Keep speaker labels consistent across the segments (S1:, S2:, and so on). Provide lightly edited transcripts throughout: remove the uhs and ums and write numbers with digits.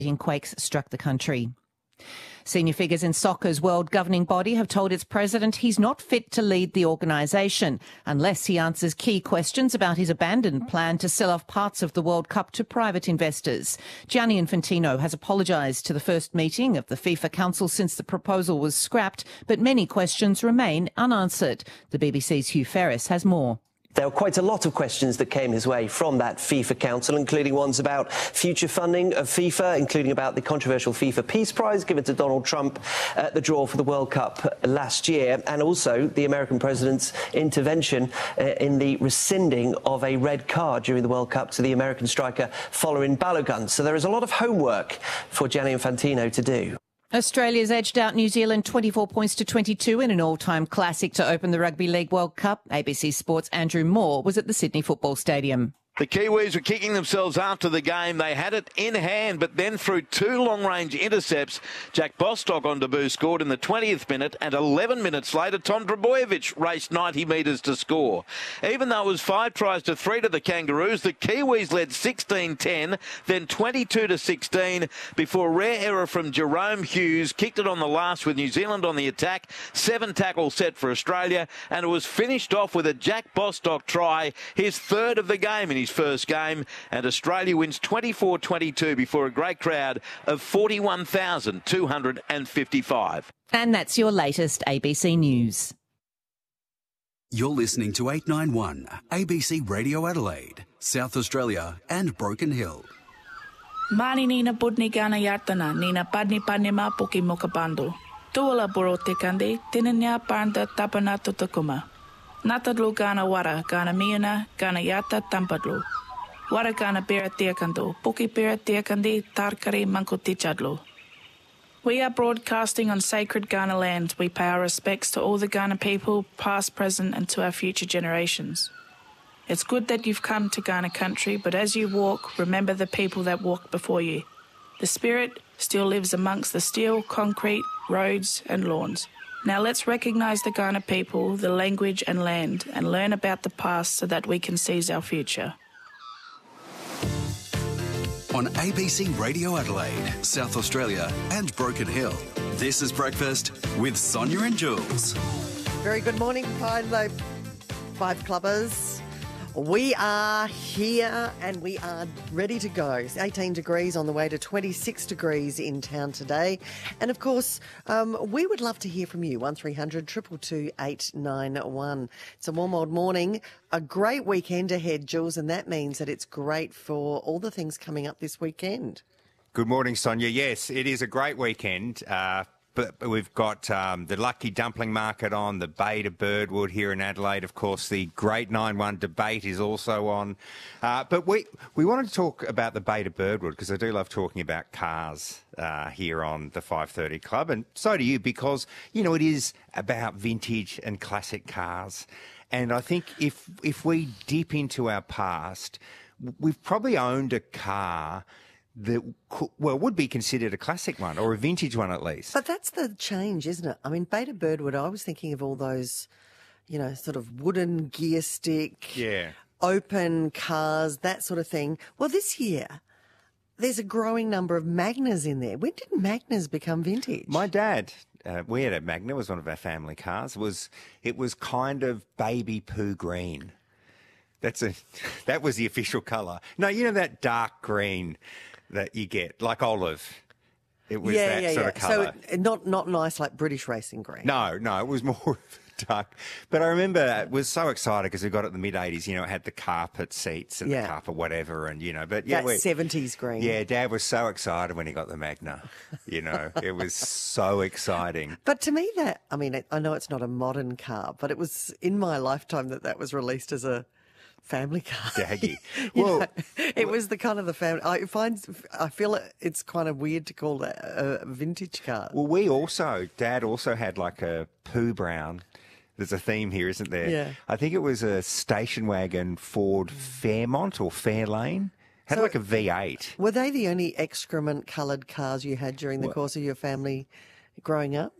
S1: quakes struck the country. Senior figures in soccer's world governing body have told its president he's not fit to lead the organisation unless he answers key questions about his abandoned plan to sell off parts of the World Cup to private investors. Gianni Infantino has apologised to the first meeting of the FIFA Council since the proposal was scrapped, but many questions remain unanswered. The BBC's Hugh Ferris has more.
S2: There were quite a lot of questions that came his way from that FIFA Council, including ones about future funding of FIFA, including about the controversial FIFA Peace Prize given to Donald Trump at the draw for the World Cup last year, and also the American president's intervention in the rescinding of a red card during the World Cup to the American striker Folarin Balogun. So there is a lot of homework for Gianni Infantino to do.
S1: Australia's edged out New Zealand 24 points to 22 in an all-time classic to open the Rugby League World Cup. ABC Sport's Andrew Moore was at the Sydney Football Stadium.
S3: The Kiwis were kicking themselves after the game. They had it in hand, but then through two long-range intercepts, Jack Bostock on debut scored in the 20th minute, and 11 minutes later, Tom Trbojevic raced 90 metres to score. Even though it was 5 tries to 3 to the Kangaroos, the Kiwis led 16-10, then 22-16, before a rare error from Jerome Hughes kicked it on the last with New Zealand on the attack. 7 tackles set for Australia, and it was finished off with a Jack Bostock try, his third of the game in his first game, and Australia wins 24-22 before a great crowd of 41,255.
S1: And that's your latest ABC News.
S4: You're listening to 891 ABC Radio Adelaide, South Australia and Broken Hill.
S5: Mani nina budni gana yartana, nina padni padni ma puki mokabandu. Tuala boro te kande, tinanya parnda tapana tutakuma. Natadlu gana wara, gana miuna, gana yata tampadlu. Wara gana bera tiakandu, puki bera tiakandi, tarkari mankutichadlu. We are broadcasting on sacred Ghana land. We pay our respects to all the Ghana people, past, present, and to our future generations. It's good that you've come to Ghana country, but as you walk, remember the people that walked before you. The spirit still lives amongst the steel, concrete, roads, and lawns. Now let's recognise the Ghana people, the language and land, and learn about the past so that we can seize our future.
S4: On ABC Radio Adelaide, South Australia and Broken Hill, this is Breakfast with Sonia and Jules.
S6: Very good morning, Five Clubbers. We are here and we are ready to go. It's 18 degrees on the way to 26 degrees in town today. And of course, we would love to hear from you. 1300 222 891. It's a warm old morning. A great weekend ahead, Jules, and that means that it's great for all the things coming up this weekend.
S7: Good morning, Sonia. Yes, it is a great weekend. But we've got the Lucky Dumpling Market on, the Bay to Birdwood here in Adelaide. Of course, the Great 9-1 debate is also on. But we wanted to talk about the Bay to Birdwood because I do love talking about cars here on the 5:30 Club. And so do you because, you know, it is about vintage and classic cars. And I think if we dip into our past, we've probably owned a car that, would be considered a classic one or a vintage one at least.
S6: But that's the change, isn't it? I mean, Bay to Birdwood, I was thinking of all those, you know, sort of wooden gear stick, open cars, that sort of thing. Well, this year, there's a growing number of Magnas in there. When did Magnas become vintage?
S7: My dad, we had a Magna, it was one of our family cars. It was kind of baby poo green. That was the official colour. No, you know that dark green that you get, like olive. It was that sort of colour.
S6: So not nice like British racing green.
S7: No, it was more dark. But I remember I was so excited because we got it in the mid-'80s, you know, it had the carpet seats and the carpet whatever and, you know. But yeah,
S6: that 70s green.
S7: Yeah, Dad was so excited when he got the Magna, you know. It was so exciting.
S6: But to me I know it's not a modern car, but it was in my lifetime that was released as a family car.
S7: Daggy.
S6: It was the kind of the family. I feel it's kind of weird to call that a vintage car.
S7: Well, Dad also had like a poo brown. There's a theme here, isn't there?
S6: Yeah.
S7: I think it was a station wagon Ford Fairmont or Fairlane. Had like a V8.
S6: Were they the only excrement coloured cars you had during the course of your family growing up?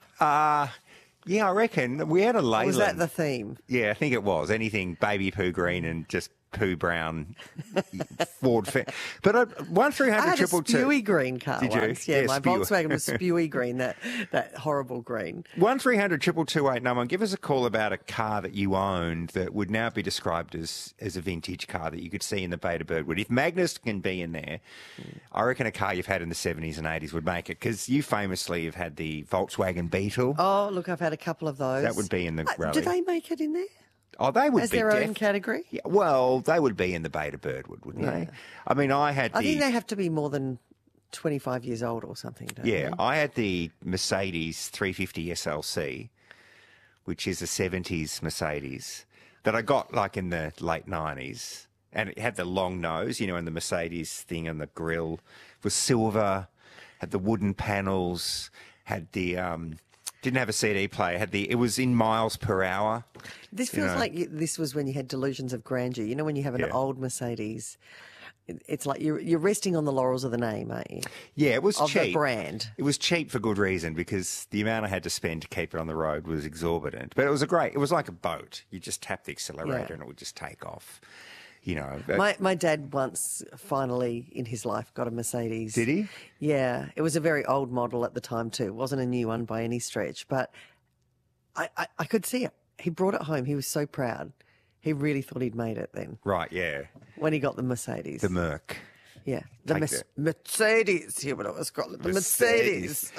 S7: Yeah, I reckon. We had a Leyland.
S6: Was that the theme?
S7: Yeah, I think it was. Anything baby poo green and just poo brown Ford. But 1300
S6: I had a
S7: 222.
S6: spewy green car
S7: Did you?
S6: once. Yeah, my
S7: spewy.
S6: Volkswagen was spewy green, that horrible green.
S7: 1300 222 give us a call about a car that you owned that would now be described as a vintage car that you could see in the Beta Birdwood. If Magnus can be in there, I reckon a car you've had in the 70s and 80s would make it, because you famously have had the Volkswagen Beetle.
S6: Oh, look, I've had a couple of those.
S7: That would be in the rally.
S6: Do they make it in there?
S7: Oh, they would
S6: As
S7: be
S6: their own category?
S7: Yeah, well, they would be in the Beta Birdwood, wouldn't they? I mean, I think
S6: they have to be more than 25 years old or something, don't they?
S7: I had the Mercedes 350 SLC, which is a 70s Mercedes that I got like in the late 90s. And it had the long nose, and the Mercedes thing on the grille was silver, had the wooden panels, had the... didn't have a CD player. It was in miles per hour.
S6: This feels like this was when you had delusions of grandeur. You know, when you have an old Mercedes, it's like you're resting on the laurels of the name, aren't you?
S7: Yeah, it was
S6: of
S7: cheap.
S6: The brand.
S7: It was cheap for good reason, because the amount I had to spend to keep it on the road was exorbitant. But it was like a boat. You just tap the accelerator and it would just take off.
S6: My dad once finally in his life got a Mercedes.
S7: Did he?
S6: Yeah. It was a very old model at the time too. It wasn't a new one by any stretch, but I could see it. He brought it home. He was so proud. He really thought he'd made it then.
S7: Right, yeah.
S6: When he got the Mercedes.
S7: The Merc.
S6: Yeah. The Mercedes. He would always call it the Mercedes.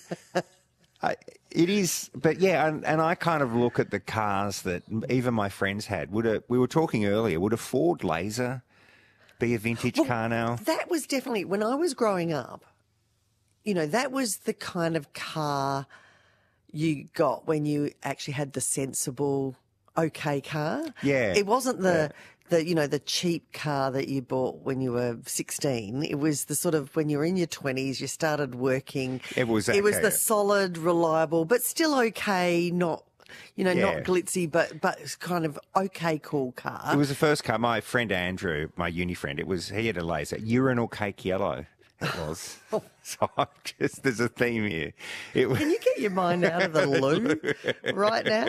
S7: It is, but yeah, and I kind of look at the cars that even my friends had. We were talking earlier, would a Ford Laser be a vintage car now?
S6: That was definitely, when I was growing up, that was the kind of car you got when you actually had the sensible, okay car.
S7: Yeah.
S6: It wasn't the cheap car that you bought when you were 16. It was the sort of, when you were in your 20s, you started working.
S7: It was
S6: the solid, reliable, but still okay, not glitzy, but it's kind of okay, cool car.
S7: It was the first car. My friend Andrew, my uni friend, he had a Laser, urinal cake yellow. It was. So there's a theme here.
S6: Can you get your mind out of the loo right now?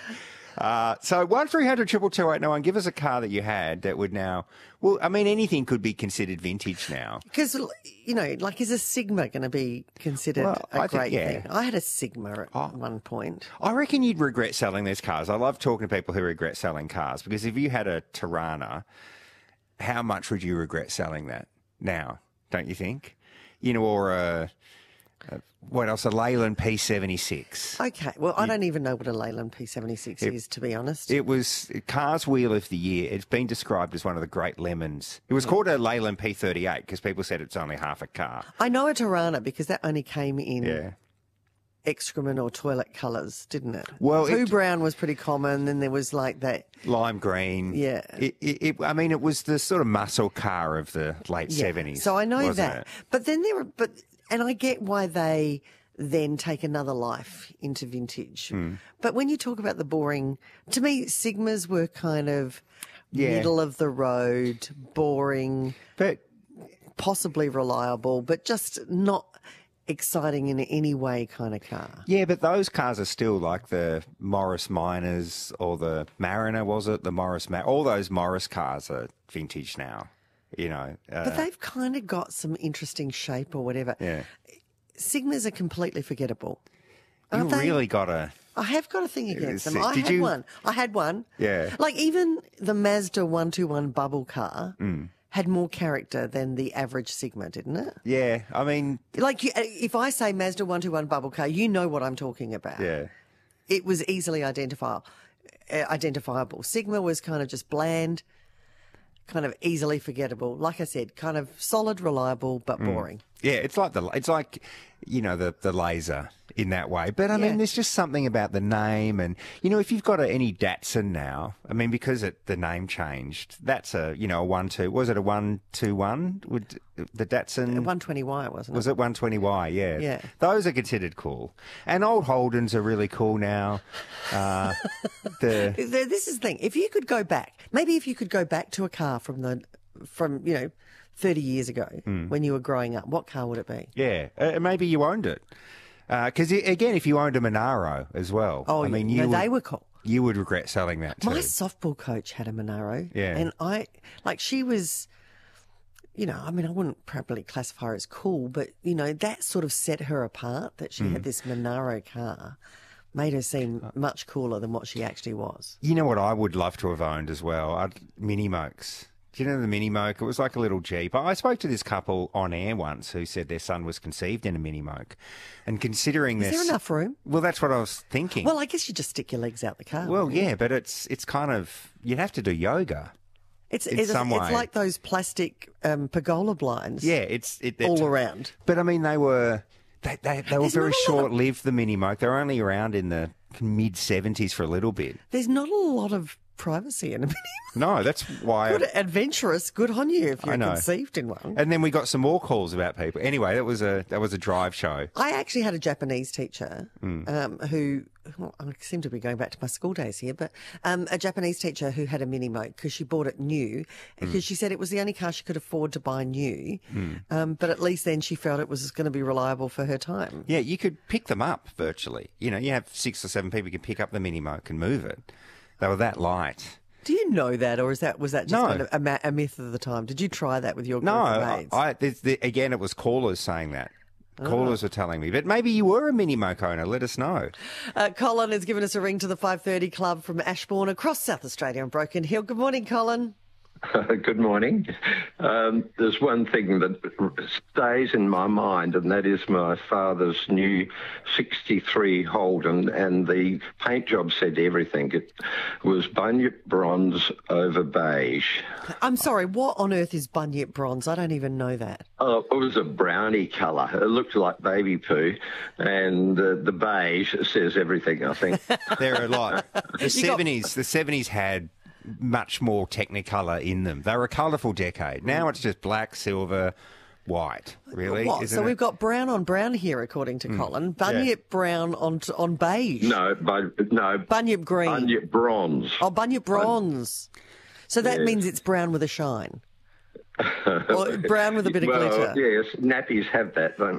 S7: So 1300 222 give us a car that you had that would now, well, I mean, anything could be considered vintage now.
S6: Because, is a Sigma going to be considered a great thing? I had a Sigma at one point.
S7: I reckon you'd regret selling these cars. I love talking to people who regret selling cars, because if you had a Tirana, how much would you regret selling that now, don't you think? Or a... what else? A Leyland P76.
S6: Okay. Well, I don't even know what a Leyland P76 is, to be honest.
S7: It was Cars Wheel of the Year. It's been described as one of the great lemons. It was called a Leyland P38 because people said it's only half a car.
S6: I know a Tirana because that only came in excrement or toilet colours, didn't it?
S7: Well,
S6: Poo brown was pretty common. Then there was like that
S7: lime green.
S6: Yeah.
S7: It was the sort of muscle car of the late 70s.
S6: So I know that.
S7: It?
S6: But then and I get why they then take another life into vintage. But when you talk about the boring, to me, Sigmas were kind of middle of the road, boring,
S7: but
S6: possibly reliable, but just not exciting in any way kind of car.
S7: Yeah, but those cars are still like the Morris Miners or the Mariner, was it? The Morris, all those Morris cars are vintage now.
S6: But they've kind of got some interesting shape or whatever.
S7: Yeah.
S6: Sigmas are completely forgettable.
S7: You really got a...
S6: I have got a thing against them. I had one.
S7: Yeah.
S6: Like even the Mazda 121 bubble car had more character than the average Sigma, didn't it?
S7: Yeah, I mean...
S6: Like if I say Mazda 121 bubble car, you know what I'm talking about.
S7: Yeah.
S6: It was easily identifiable. Sigma was kind of just bland, kind of easily forgettable. Like I said, kind of solid, reliable, but boring.
S7: Yeah, it's like the Laser in that way. But I mean, there's just something about the name, and if you've got any Datsun now, I mean, because the name changed, that's a 1.2. Was it a 121? Would the Datsun
S6: 120Y wasn't it?
S7: Was it 120Y? Yeah.
S6: Yeah.
S7: Those are considered cool, and old Holdens are really cool now.
S6: This is the thing. If you could go back, to a car from 30 years ago when you were growing up, what car would it be?
S7: Yeah, maybe you owned it. Because, again, if you owned a Monaro as well.
S6: Oh,
S7: I mean,
S6: they were cool.
S7: You would regret selling that too.
S6: My softball coach had a Monaro.
S7: Yeah.
S6: And she was, I wouldn't probably classify her as cool, but, that sort of set her apart, that she had this Monaro car, made her seem much cooler than what she actually was.
S7: You know what I would love to have owned as well? Mini Mokes. Do you know the Mini Moke? It was like a little Jeep. I spoke to this couple on air once who said their son was conceived in a Mini Moke. And considering
S6: Is there enough room?
S7: Well, that's what I was thinking.
S6: Well, I guess you just stick your legs out the car.
S7: Well, yeah, but it's kind of, you'd have to do yoga.
S6: It's
S7: some way.
S6: like those plastic pergola blinds.
S7: Yeah, it's
S6: all around.
S7: But I mean, they were very short-lived. The Mini Moke, they were only around in the mid-70s for a little bit.
S6: There's not a lot of privacy in a Mini Moke.
S7: No, that's why.
S6: Good, adventurous. Good on you if you're conceived in one.
S7: And then we got some more calls about people. Anyway, that was a drive show.
S6: I actually had a Japanese teacher who. Well, I seem to be going back to my school days here, but a Japanese teacher who had a Mini Moke because she bought it new, because she said it was the only car she could afford to buy new. But at least then she felt it was going to be reliable for her time.
S7: Yeah, you could pick them up virtually. You have 6 or 7 people who can pick up the Mini Moke and move it. They were that light.
S6: Do you know that, or was that just kind of a myth of the time? Did you try that with your group of mates?
S7: Again, it was callers saying that. Callers were telling me. But maybe you were a Mini Moke owner. Let us know.
S6: Colin has given us a ring to the 5:30 Club from Ashbourne across South Australia and Broken Hill. Good morning, Colin.
S8: Good morning. There's one thing that stays in my mind, and that is my father's new 63 Holden, and the paint job said everything. It was bunyip bronze over beige.
S6: I'm sorry, what on earth is bunyip bronze? I don't even know that.
S8: Oh, it was a brownie colour. It looked like baby poo, and the beige says everything, I think.
S7: There are a lot. The 70s had much more Technicolor in them. They were a colourful decade. Now it's just black, silver, white, really.
S6: So we've got brown on brown here, according to Colin. Bunyip brown on beige.
S8: No.
S6: Bunyip green.
S8: Bunyip bronze.
S6: Oh, bunyip bronze. So that means it's brown with a shine. Or brown with a bit of glitter.
S8: Yes, nappies have that, don't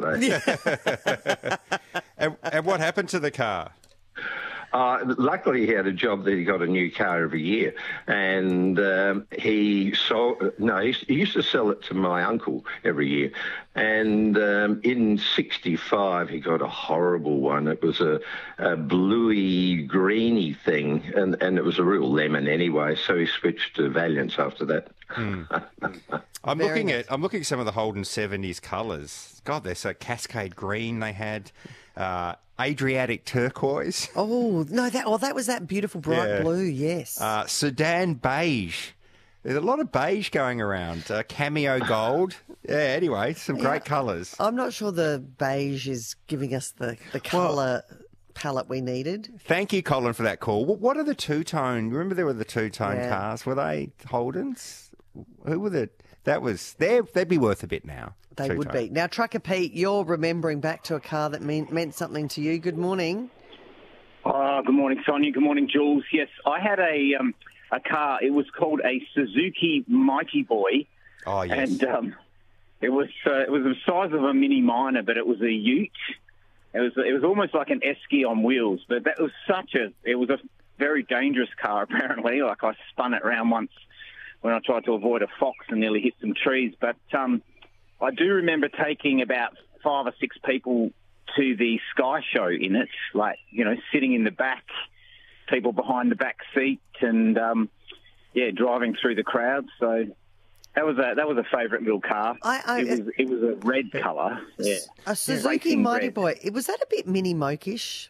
S8: they?
S7: And what happened to the car?
S8: Luckily, he had a job that he got a new car every year, and he used to sell it to my uncle every year. And in '65, he got a horrible one. It was a bluey, greeny thing, and it was a real lemon anyway. So he switched to Valiants after that.
S7: I'm looking at some of the Holden 70s colours. God, they're so Cascade green. They had. Adriatic turquoise.
S6: Oh, no, that was that beautiful bright blue, yes.
S7: Sedan beige. There's a lot of beige going around. Cameo gold. Yeah, anyway, some great colours.
S6: I'm not sure the beige is giving us the colour palette we needed.
S7: Thank you, Colin, for that call. What are the two-tone? Remember there were the two-tone cars? Were they Holdens? Who were the... They'd be worth a bit now.
S6: They would be. Now, Trucker Pete, you're remembering back to a car that meant something to you. Good morning.
S9: Good morning, Sonia. Good morning, Jules. Yes, I had a car. It was called a Suzuki Mighty Boy.
S7: Oh, yes.
S9: And it was the size of a Mini Minor, but it was a ute. It was almost like an Esky on wheels, but it was a very dangerous car, apparently. Like, I spun it around once when I tried to avoid a fox and nearly hit some trees. But I do remember taking about 5 or 6 people to the Sky Show in it, like, sitting in the back, people behind the back seat, and driving through the crowd. So that was a favourite little car. It was a red colour. Yeah.
S6: A Suzuki Mighty Boy. Was that a bit Mini Moke-ish?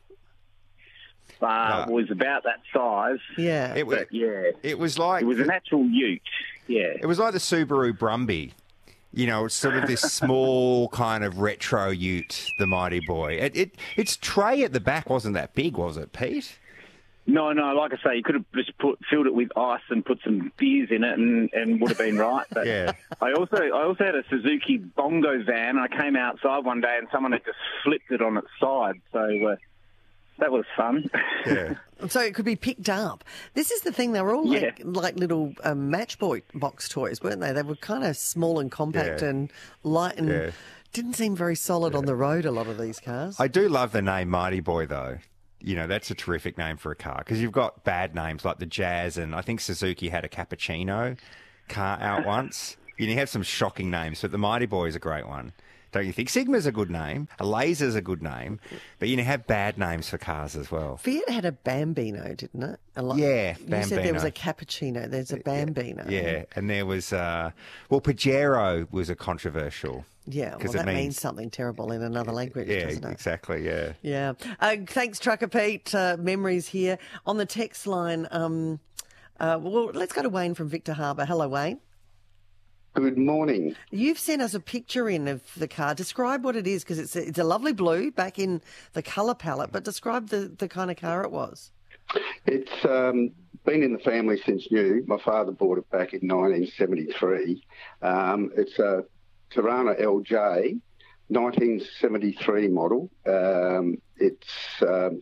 S9: Was about that size.
S6: Yeah.
S7: It was like...
S9: It was an actual ute, yeah.
S7: It was like the Subaru Brumby. It's sort of this small kind of retro ute, the Mighty Boy. Its tray at the back wasn't that big, was it, Pete?
S9: No, like I say, you could have just filled it with ice and put some beers in it and would have been right. But
S7: yeah.
S9: I also had a Suzuki Bongo van. I came outside one day and someone had just flipped it on its side. So... that was fun.
S7: Yeah.
S6: So it could be picked up. This is the thing, they were all like little Matchbox toys, weren't they? They were kind of small and compact and light and didn't seem very solid on the road, a lot of these cars.
S7: I do love the name Mighty Boy, though. you know, that's a terrific name for a car because you've got bad names like the Jazz, and I think Suzuki had a Cappuccino car out once. You have some shocking names, but the Mighty Boy is a great one. Don't you think? Sigma's a good name. A Laser's a good name. But you have bad names for cars as well.
S6: Fiat had a Bambino, didn't it?
S7: Yeah, Bambino.
S6: You said there was a Cappuccino. There's a Bambino.
S7: Yeah, and there was, Pajero was a controversial.
S6: Yeah, well, that means something terrible in another language, doesn't it?
S7: Exactly, yeah.
S6: Yeah. Thanks, Trucker Pete. Memories here. On the text line, well, let's go to Wayne from Victor Harbour. Hello, Wayne.
S10: Good morning.
S6: You've sent us a picture in of the car. Describe what it is, because it's a lovely blue, back in the colour palette, but describe the kind of car it was.
S10: It's been in the family since new. My father bought it back in 1973. It's a Tirana LJ, 1973 model. It's the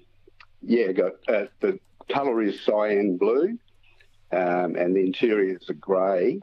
S10: colour is cyan blue, and the interior is a grey.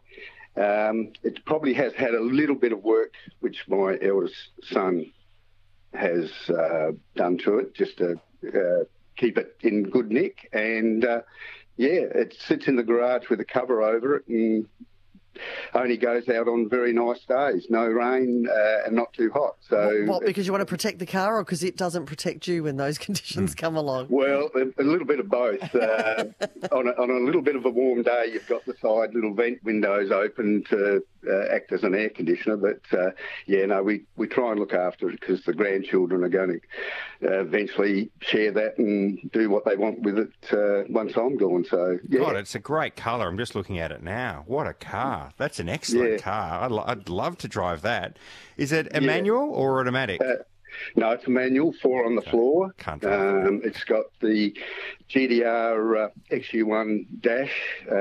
S10: It probably has had a little bit of work, which my eldest son has done to it, just to keep it in good nick. And, it sits in the garage with a cover over it and only goes out on very nice days, no rain and not too hot. So,
S6: what, because you want to protect the car, or because it doesn't protect you when those conditions come along?
S10: Well, a little bit of both. On a little bit of a warm day, you've got the side little vent windows open to act as an air conditioner. But, we try and look after it because the grandchildren are going to eventually share that and do what they want with it once I'm gone. So, yeah.
S7: God, it's a great colour. I'm just looking at it now. What a car. That's an excellent car. I'd love to drive that. Is it a manual or automatic?
S10: No, it's a manual, 4 on the floor.
S7: Can't drive.
S10: It's got the GDR XU1 dash.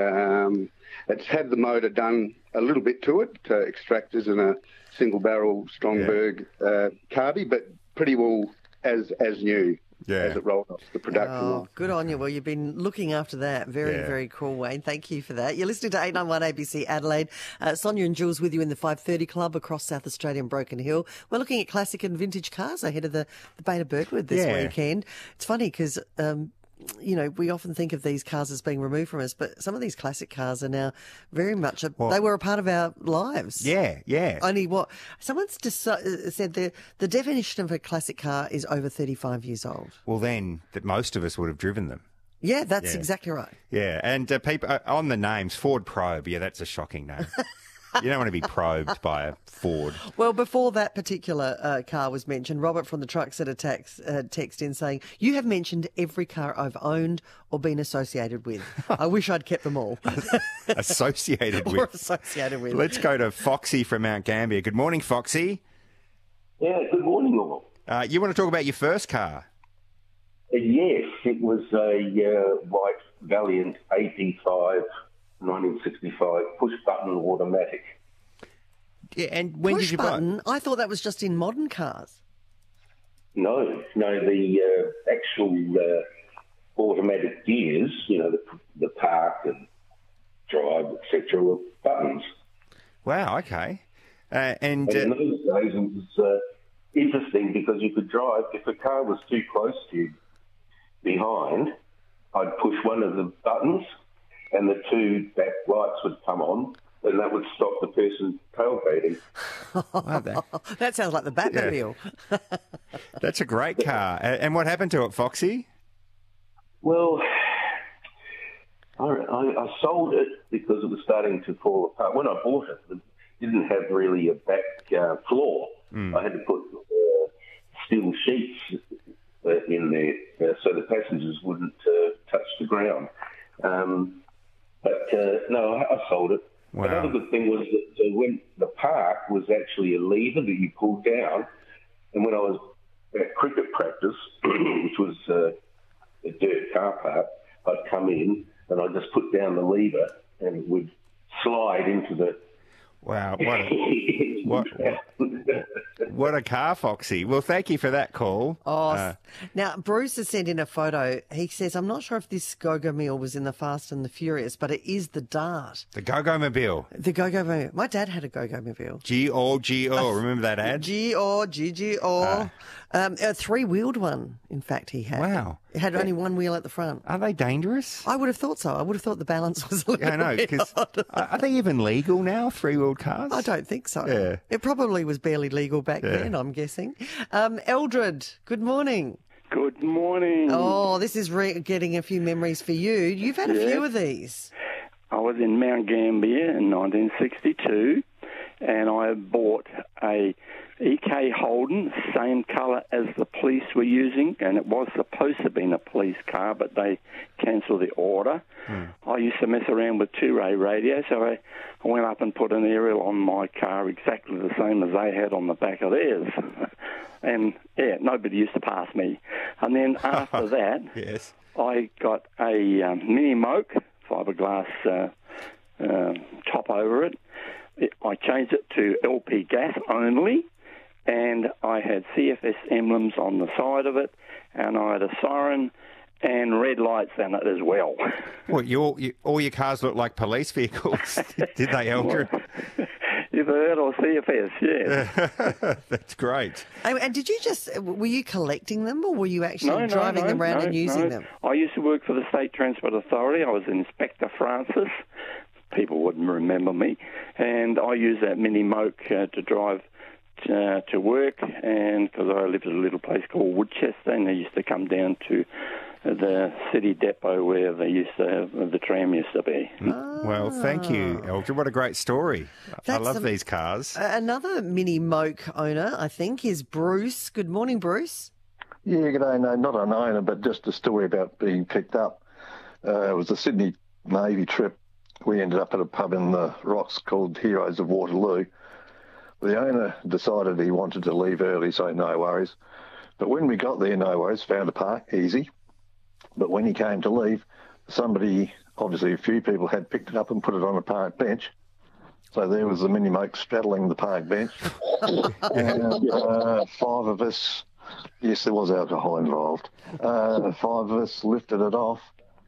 S10: It's had the motor done a little bit to it, extractors and a single barrel Strongberg carby, but pretty well as new. As it rolled off the production.
S6: Oh, good on you. Well, you've been looking after that. Very, very cool, Wayne. Thank you for that. You're listening to 891 ABC Adelaide. Sonia and Jules with you in the 5:30 Club across South Australia and Broken Hill. We're looking at classic and vintage cars ahead of the Beta Birdwood this weekend. It's funny because we often think of these cars as being removed from us, but some of these classic cars are now very much, they were a part of our lives.
S10: Yeah.
S6: Only someone's just said the definition of a classic car is over 35 years old.
S7: Well, then, that most of us would have driven them.
S6: Yeah, that's exactly right.
S7: Yeah, and people on the names, Ford Probe, that's a shocking name. You don't want to be probed by a Ford.
S6: Well, before that particular car was mentioned, Robert from the Truck sent a text in saying, "You have mentioned every car I've owned or been associated with. I wish I'd kept them all."
S7: Associated with.
S6: Or associated with.
S7: Let's go to Foxy from Mount Gambier. Good morning, Foxy.
S11: Yeah, good morning, all.
S7: You want to talk about your first car?
S11: Yes, it was a white Valiant 85. 1965 push-button automatic.
S7: Yeah, and when did you buy it?
S6: I thought that was just in modern cars.
S11: No, the actual automatic gears, the park and drive, etc., were buttons.
S7: Wow, okay.
S11: And in those days, it was interesting because you could drive, if a car was too close to you behind, I'd push one of the buttons, and the 2 back lights would come on, and that would stop the person tailgating.
S6: That sounds like the Batmobile.
S7: Yeah. That's a great car. And what happened to it, Foxy?
S11: Well, I sold it because it was starting to fall apart. When I bought it, it didn't have really a back floor. I had to put steel sheets in there so the passengers wouldn't touch the ground. No, I sold it.
S7: Wow.
S11: Another good thing was that when the park was actually a lever that you pulled down, and when I was at cricket practice, which was a dirt car park, I'd come in and I'd just put down the lever and it would slide into the
S7: Wow, what a car, Foxy. Well, thank you for that call.
S6: Now, Bruce has sent in a photo. He says, I'm not sure if this Go-Go meal was in the Fast and the Furious, but it is the Dart.
S7: The Go-Go Mobile.
S6: The Go-Go mobile. My dad had a Go-Go mobile.
S7: G-O-G-O. Remember that ad?
S6: G-O-G-G-O. A three-wheeled one, in fact, he had.
S7: Wow.
S6: It had only one wheel at the front.
S7: Are they dangerous?
S6: I would have thought so. I would have thought the balance was a little
S7: I know, because are they even legal now, three-wheeled cars?
S6: I don't think so.
S7: Yeah.
S6: It probably was barely legal back then, I'm guessing. Eldred, good morning.
S12: Good morning.
S6: Oh, this is getting a few memories for you. You've had a few of these.
S12: I was in Mount Gambier in 1962, and I bought a EK Holden, same colour as the police were using, and it was supposed to be a police car, but they cancelled the order. I used to mess around with two-ray radio, so I went up and put an aerial on my car exactly the same as they had on the back of theirs. And, nobody used to pass me. And then after that, I got a Mini Moke, fiberglass top over it. I changed it to LP gas only, and I had CFS emblems on the side of it, and I had a siren and red lights in it as well.
S7: What, all your cars look like police vehicles? Did they, Eldred?
S12: You've heard of CFS, yeah.
S7: That's great.
S6: And did you were you collecting them, or were you actually driving them around and using them?
S12: I used to work for the State Transport Authority. I was Inspector Francis. People wouldn't remember me. And I used that Mini Moke to drive to work, and because I lived at a little place called Woodchester, and they used to come down to the city depot where the tram used to be.
S7: Well, thank you, Eldred. What a great story. I love these cars.
S6: Another Mini Moke owner, I think, is Bruce. Good morning, Bruce.
S13: Yeah, g'day. No, not an owner, but just a story about being picked up. It was a Sydney Navy trip. We ended up at a pub in the Rocks called Heroes of Waterloo. The owner decided he wanted to leave early, so no worries. But when we got there, no worries, found a park, easy. But when he came to leave, somebody, obviously a few people, had picked it up and put it on a park bench. So there was the Mini Moke straddling the park bench. And 5 of us, yes, there was alcohol involved, 5 of us lifted it off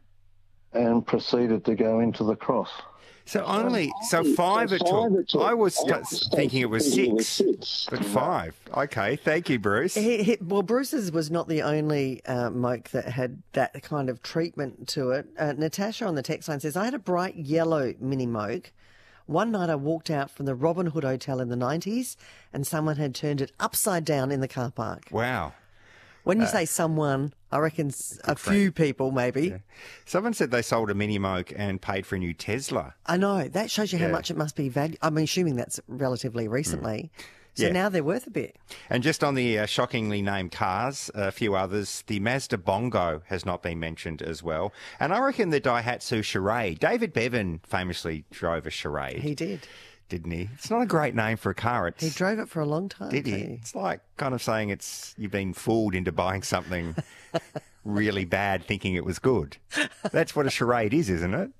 S13: and proceeded to go into the cross.
S7: So 5 it took. I was thinking it was 6, but 5. Okay, thank you, Bruce.
S6: Well, Bruce's was not the only Moke that had that kind of treatment to it. Natasha on the text line says, I had a bright yellow Mini Moke. One night I walked out from the Robin Hood Hotel in the 90s and someone had turned it upside down in the car park.
S7: Wow.
S6: When you say someone, I reckon a few people maybe.
S7: Yeah. Someone said they sold a Mini Moke and paid for a new Tesla.
S6: I know. That shows you how much it must be valued. I'm assuming that's relatively recently. So now they're worth a bit.
S7: And just on the shockingly named cars, a few others, the Mazda Bongo has not been mentioned as well. And I reckon the Daihatsu Charade. David Bevan famously drove a Charade.
S6: He did.
S7: Didn't he? It's not a great name for a car.
S6: He drove it for a long time.
S7: Did he? It's like kind of saying you've been fooled into buying something really bad thinking it was good. That's what a charade is, isn't it?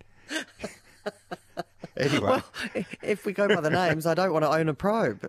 S7: Anyway.
S6: Well, if we go by the names, I don't want to own a probe.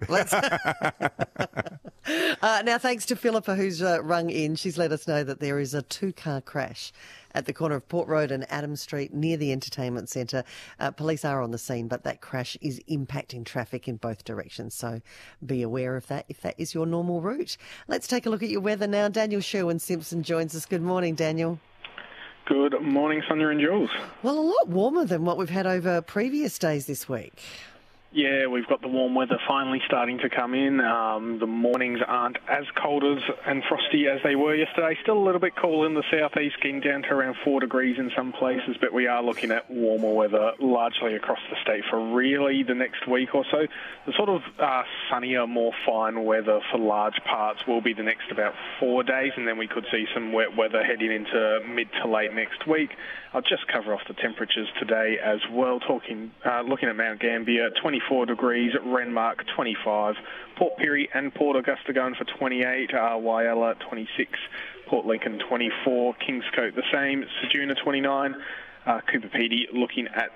S6: Now, thanks to Philippa who's rung in. She's let us know that there is a 2-car crash at the corner of Port Road and Adam Street near the entertainment centre. Police are on the scene, but that crash is impacting traffic in both directions. So be aware of that if that is your normal route. Let's take a look at your weather now. Daniel Sherwin-Simpson joins us. Good morning, Daniel.
S14: Good morning, Sonia and Jules.
S6: Well, a lot warmer than what we've had over previous days this week.
S14: Yeah, we've got the warm weather finally starting to come in. The mornings aren't as cold and frosty as they were yesterday. Still a little bit cool in the southeast, getting down to around 4 degrees in some places, but we are looking at warmer weather largely across the state for really the next week or so. The sort of sunnier, more fine weather for large parts will be the next about 4 days, and then we could see some wet weather heading into mid to late next week. I'll just cover off the temperatures today as well. Looking at Mount Gambier, 24 degrees, Renmark 25, Port Pirie and Port Augusta going for 28, Whyalla 26, Port Lincoln 24, Kingscote the same, Ceduna 29, Cooper Pedy looking at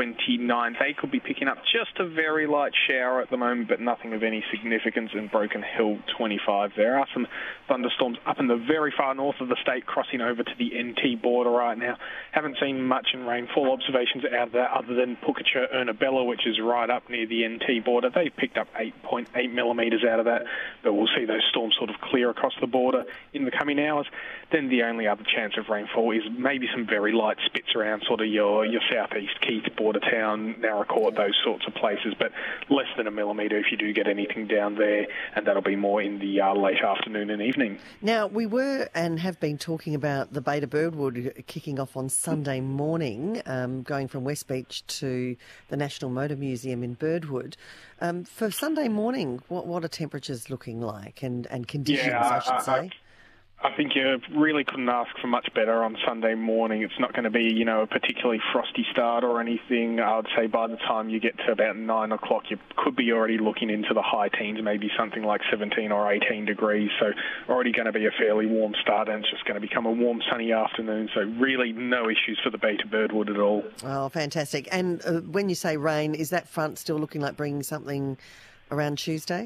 S14: 29. They could be picking up just a very light shower at the moment, but nothing of any significance. And Broken Hill 25. There are some thunderstorms up in the very far north of the state, crossing over to the NT border right now. Haven't seen much in rainfall observations out of that other than Pukecher Ernabella, which is right up near the NT border. They picked up 8.8 millimetres out of that, but we'll see those storms sort of clear across the border in the coming hours. Then the only other chance of rainfall is maybe some very light spits around sort of your southeast Keith, Bordertown, Narracourt, those sorts of places, but less than a millimetre if you do get anything down there, and that'll be more in the late afternoon and evening.
S6: Now, we were and have been talking about the Beta Birdwood kicking off on Sunday morning, going from West Beach to the National Motor Museum in Birdwood. For Sunday morning, what are temperatures looking like and conditions, I should say?
S14: I think you really couldn't ask for much better on Sunday morning. It's not going to be, a particularly frosty start or anything. I would say by the time you get to about 9 o'clock, you could be already looking into the high teens, maybe something like 17 or 18 degrees. So already going to be a fairly warm start, and it's just going to become a warm, sunny afternoon. So really no issues for the Beta Birdwood at all.
S6: Oh, fantastic. And when you say rain, is that front still looking like bringing something around Tuesday?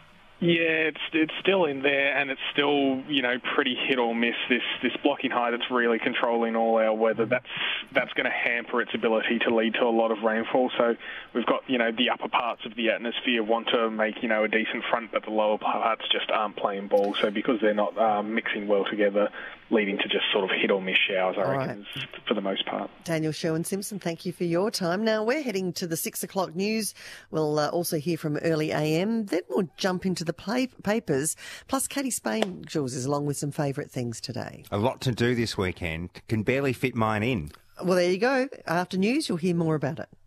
S14: Yeah, it's still in there, and it's still, pretty hit or miss. This blocking high that's really controlling all our weather, that's going to hamper its ability to lead to a lot of rainfall. So we've got, the upper parts of the atmosphere want to make, a decent front, but the lower parts just aren't playing ball. So because they're not mixing well together, leading to just sort of hit or miss showers, I reckon, for the most part.
S6: Daniel Sherwin-Simpson, thank you for your time. Now we're heading to the 6 o'clock news. We'll also hear from Early AM. Then we'll jump into the papers. Plus, Katie Spain, Jules, is along with some favourite things today.
S7: A lot to do this weekend. Can barely fit mine in.
S6: Well, there you go. After news, you'll hear more about it.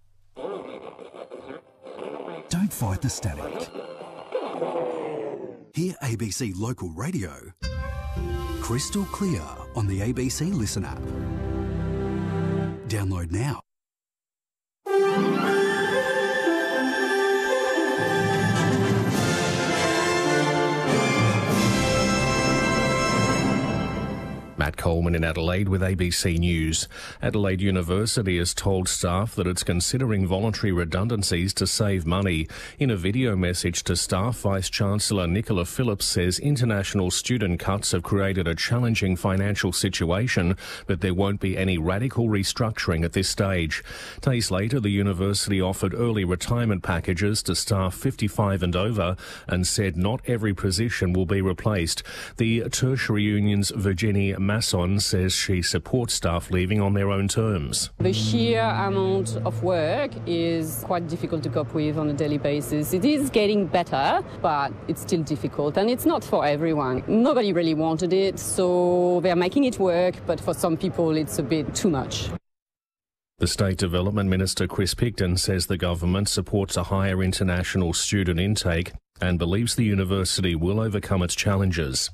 S4: Don't fight the static. Hear ABC Local Radio crystal clear on the ABC Listen app. Download now.
S15: Matt Coleman in Adelaide with ABC News. Adelaide University has told staff that it's considering voluntary redundancies to save money. In a video message to staff, Vice-Chancellor Nicola Phillips says international student cuts have created a challenging financial situation, but there won't be any radical restructuring at this stage. Days later, the university offered early retirement packages to staff 55 and over and said not every position will be replaced. The tertiary union's Virginie Masson says she supports staff leaving on their own terms.
S16: The sheer amount of work is quite difficult to cope with on a daily basis. It is getting better, but it's still difficult, and it's not for everyone. Nobody really wanted it, so they're making it work, but for some people it's a bit too much.
S15: The State Development Minister Chris Picton says the government supports a higher international student intake and believes the university will overcome its challenges.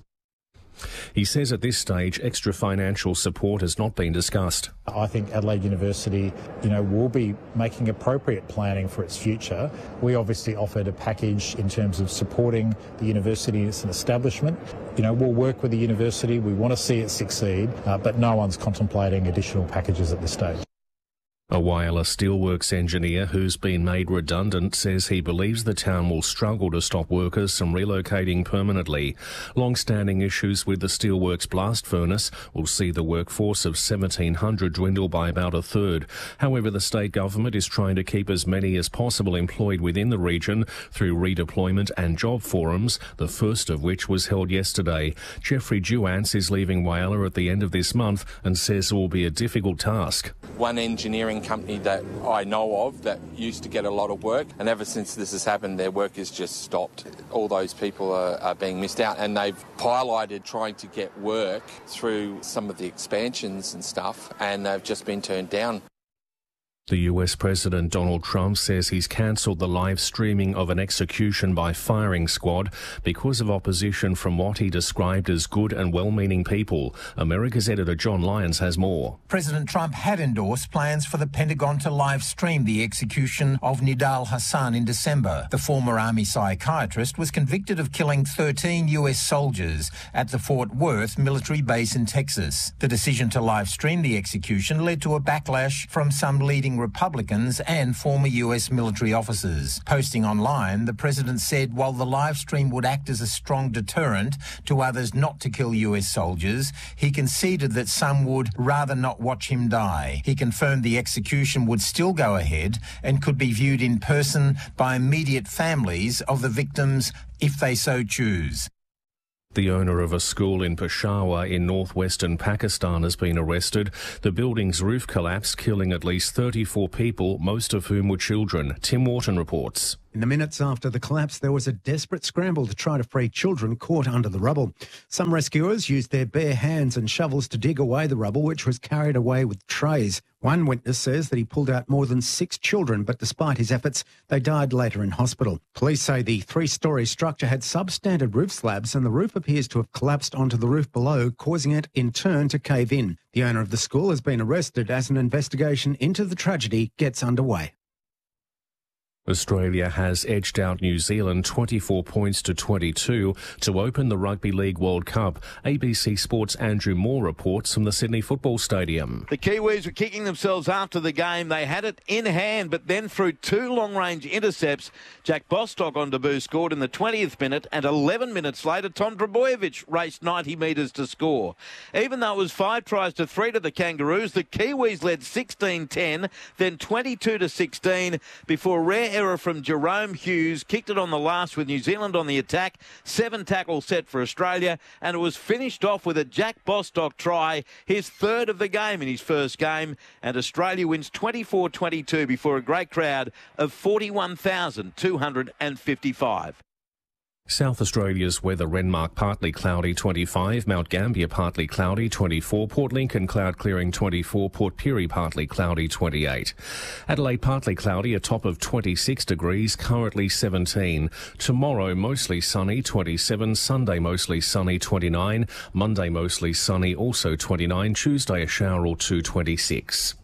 S15: He says at this stage extra financial support has not been discussed.
S17: I think Adelaide University, will be making appropriate planning for its future. We obviously offered a package in terms of supporting the university as an establishment. We'll work with the university. We want to see it succeed, but no one's contemplating additional packages at this stage.
S15: A wireless steelworks engineer who's been made redundant says he believes the town will struggle to stop workers from relocating permanently. Long-standing issues with the steelworks blast furnace will see the workforce of 1,700 dwindle by about a third. However, the state government is trying to keep as many as possible employed within the region through redeployment and job forums, the first of which was held yesterday. Jeffrey Duance is leaving Whyalla at the end of this month and says it will be a difficult task.
S18: One engineering company that I know of that used to get a lot of work, and ever since this has happened, their work has just stopped. All those people are being missed out, and they've piloted trying to get work through some of the expansions and stuff, and they've just been turned down.
S15: The US President Donald Trump says he's cancelled the live streaming of an execution by firing squad because of opposition from what he described as good and well-meaning people. America's editor John Lyons has more.
S19: President Trump had endorsed plans for the Pentagon to live stream the execution of Nidal Hasan in December. The former Army psychiatrist was convicted of killing 13 US soldiers at the Fort Worth military base in Texas. The decision to live stream the execution led to a backlash from some leading Republicans and former US military officers. Posting online, the president said while the live stream would act as a strong deterrent to others not to kill US soldiers, he conceded that some would rather not watch him die. He confirmed the execution would still go ahead and could be viewed in person by immediate families of the victims if they so choose.
S15: The owner of a school in Peshawar in northwestern Pakistan has been arrested. The building's roof collapsed, killing at least 34 people, most of whom were children. Tim Wharton reports.
S20: In the minutes after the collapse, there was a desperate scramble to try to free children caught under the rubble. Some rescuers used their bare hands and shovels to dig away the rubble, which was carried away with trays. One witness says that he pulled out more than 6 children, but despite his efforts, they died later in hospital. Police say the 3-storey structure had substandard roof slabs and the roof appears to have collapsed onto the roof below, causing it in turn to cave in. The owner of the school has been arrested as an investigation into the tragedy gets underway.
S15: Australia has edged out New Zealand 24 points to 22 to open the Rugby League World Cup. ABC Sports' Andrew Moore reports from the Sydney Football Stadium.
S3: The Kiwis were kicking themselves after the game. They had it in hand, but then through 2 long-range intercepts, Jack Bostock on debut scored in the 20th minute, and 11 minutes later, Tom Trbojevic raced 90 metres to score. Even though it was 5 tries to 3 to the Kangaroos, the Kiwis led 16-10, then 22-16 before a rare error from Jerome Hughes kicked it on the last with New Zealand on the attack. 7 tackles set for Australia, and it was finished off with a Jack Bostock try, his 3rd of the game in his first game, and Australia wins 24-22 before a great crowd of 41,255.
S15: South Australia's weather: Renmark partly cloudy 25, Mount Gambier partly cloudy 24, Port Lincoln cloud clearing 24, Port Pirie partly cloudy 28. Adelaide partly cloudy, a top of 26 degrees, currently 17. Tomorrow mostly sunny 27, Sunday mostly sunny 29, Monday mostly sunny also 29, Tuesday a shower or two 26.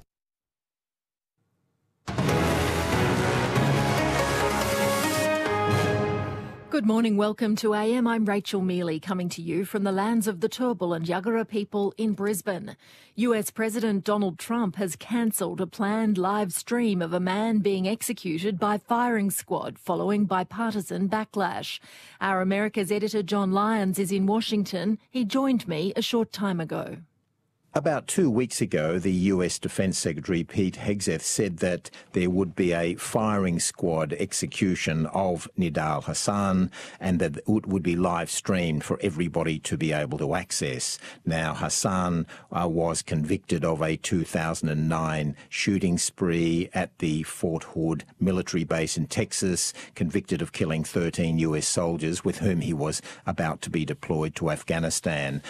S21: Good morning, welcome to AM. I'm Rachel Mealy, coming to you from the lands of the Turrbal and Yagara people in Brisbane. US President Donald Trump has cancelled a planned live stream of a man being executed by firing squad following bipartisan backlash. Our America's editor John Lyons is in Washington. He joined me a short time ago.
S22: About 2 weeks ago, the US Defence Secretary Pete Hegseth said that there would be a firing squad execution of Nidal Hasan and that it would be live streamed for everybody to be able to access. Now, Hasan was convicted of a 2009 shooting spree at the Fort Hood military base in Texas, convicted of killing 13 US soldiers with whom he was about to be deployed to Afghanistan.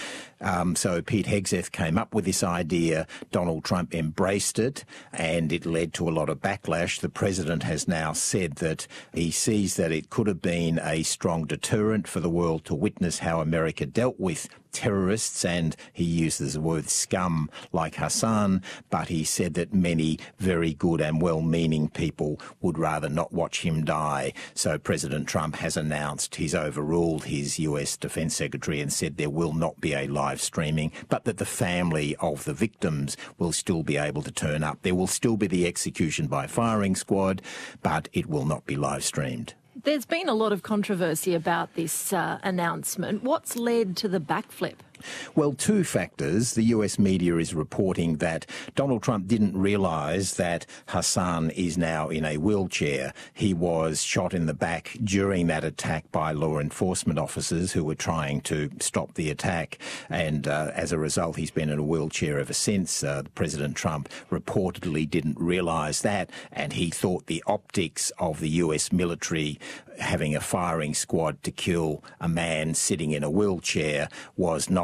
S22: So Pete Hegseth came up with this idea. Donald Trump embraced it, and it led to a lot of backlash. The president has now said that he sees that it could have been a strong deterrent for the world to witness how America dealt with terrorists, and he uses the word scum like Hasan, but he said that many very good and well-meaning people would rather not watch him die. So President Trump has announced he's overruled his US Defence Secretary and said there will not be a live streaming, but that the family of the victims will still be able to turn up. There will still be the execution by firing squad, but it will not be live streamed.
S21: There's been a lot of controversy about this announcement. What's led to the backflip?
S22: Well, 2 factors. The US media is reporting that Donald Trump didn't realise that Hasan is now in a wheelchair. He was shot in the back during that attack by law enforcement officers who were trying to stop the attack, and as a result he's been in a wheelchair ever since. President Trump reportedly didn't realise that, and he thought the optics of the US military having a firing squad to kill a man sitting in a wheelchair was not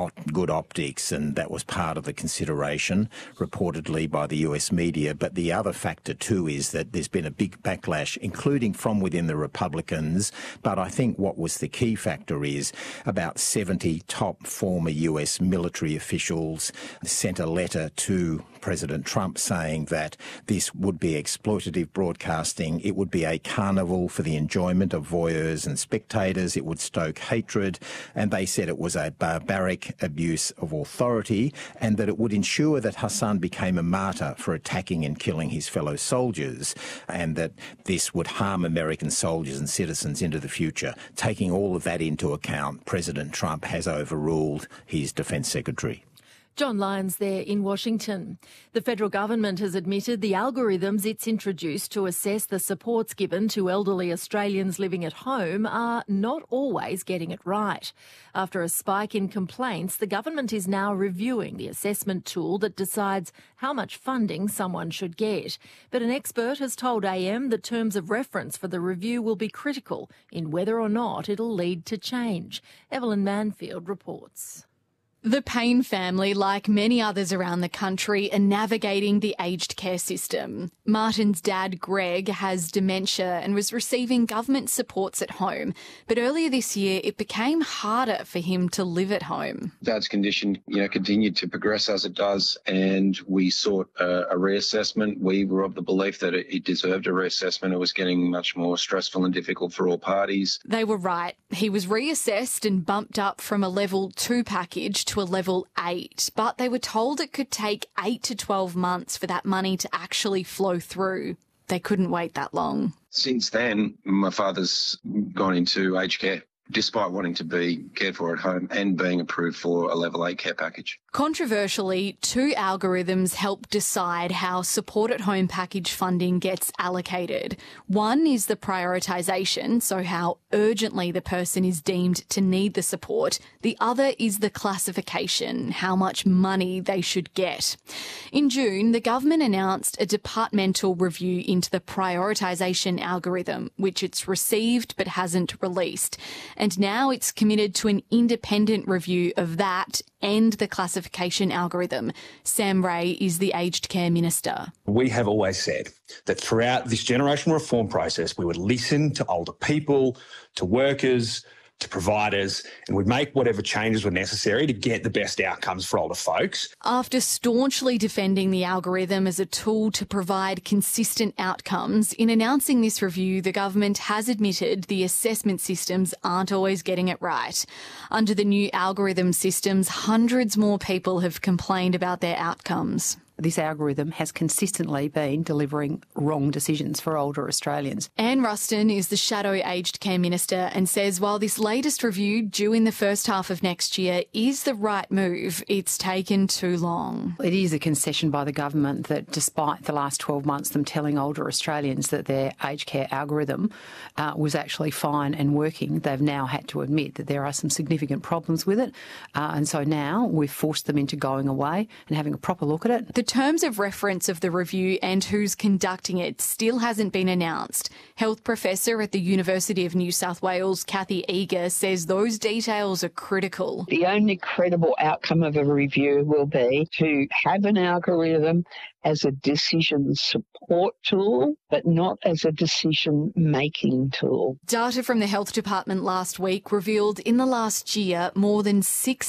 S22: not good optics, and that was part of the consideration, reportedly by the US media. But the other factor too is that there's been a big backlash, including from within the Republicans. But I think what was the key factor is about 70 top former US military officials sent a letter to President Trump saying that this would be exploitative broadcasting. It would be a carnival for the enjoyment of voyeurs and spectators. It would stoke hatred. And they said it was a barbaric abuse of authority, and that it would ensure that Hassan became a martyr for attacking and killing his fellow soldiers, and that this would harm American soldiers and citizens into the future. Taking all of that into account, President Trump has overruled his Defence Secretary.
S21: John Lyons there in Washington. The federal government has admitted the algorithms it's introduced to assess the supports given to elderly Australians living at home are not always getting it right. After a spike in complaints, the government is now reviewing the assessment tool that decides how much funding someone should get. But an expert has told AM the terms of reference for the review will be critical in whether or not it'll lead to change. Evelyn Manfield reports.
S1: The Payne family, like many others around the country, are navigating the aged care system. Martin's dad, Greg, has dementia and was receiving government supports at home. But earlier this year, it became harder for him to live at home.
S2: Dad's condition, continued to progress as it does, and we sought a reassessment. We were of the belief that it deserved a reassessment. It was getting much more stressful and difficult for all parties.
S1: They were right. He was reassessed and bumped up from a level 2 package to a level 8, but they were told it could take 8 to 12 months for that money to actually flow through. They couldn't wait that long.
S2: Since then, my father's gone into aged care, despite wanting to be cared for at home and being approved for a level 8 care package.
S1: Controversially, 2 algorithms help decide how support at home package funding gets allocated. One is the prioritisation, so how urgently the person is deemed to need the support. The other is the classification, how much money they should get. In June, the government announced a departmental review into the prioritisation algorithm, which it's received but hasn't released. And now it's committed to an independent review of that and the classification algorithm. Sam Ray is the aged care minister.
S23: We have always said that throughout this generational reform process, we would listen to older people, to workers, to providers, and would make whatever changes were necessary to get the best outcomes for older folks.
S1: After staunchly defending the algorithm as a tool to provide consistent outcomes, in announcing this review, the government has admitted the assessment systems aren't always getting it right. Under the new algorithm systems, hundreds more people have complained about their outcomes.
S24: This algorithm has consistently been delivering wrong decisions for older Australians.
S1: Anne Ruston is the Shadow Aged Care Minister and says while this latest review, due in the first half of next year, is the right move, it's taken too long.
S24: It is a concession by the government that despite the last 12 months them telling older Australians that their aged care algorithm was actually fine and working, they've now had to admit that there are some significant problems with it. And so now we've forced them into going away and having a proper look at it.
S1: The terms of reference of the review and who's conducting it still hasn't been announced. Health professor at the University of New South Wales, Kathy Eager, says those details are critical.
S25: The only credible outcome of a review will be to have an algorithm as a decision support tool, but not as a decision-making tool.
S1: Data from the Health Department last week revealed in the last year more than